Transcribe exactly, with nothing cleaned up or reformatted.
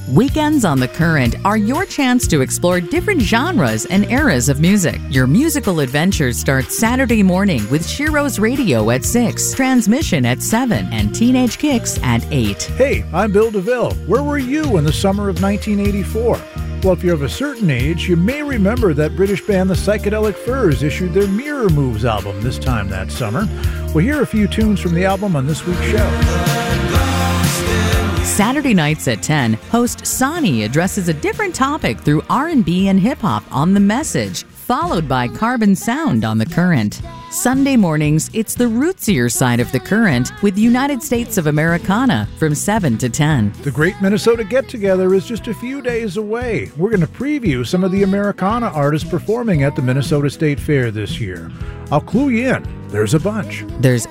Weekends on the Current are your chance to explore different genres and eras of music. Your musical adventures start Saturday morning with Shiro's Radio at six, Transmission at seven, and Teenage Kicks at eight. Hey, I'm Bill DeVille. Where were you in the summer of nineteen eighty-four? Well, if you're of a certain age, you may remember that British band The Psychedelic Furs issued their Mirror Moves album this time that summer. We'll hear a few tunes from the album on this week's show. Saturday nights at ten, host Sonny addresses a different topic through R and B and hip-hop on The Message, followed by Carbon Sound on The Current. Sunday mornings, it's the rootsier side of The Current with United States of Americana from seven to ten. The Great Minnesota Get-Together is just a few days away. We're going to preview some of the Americana artists performing at the Minnesota State Fair this year. I'll clue you in. There's a bunch. There's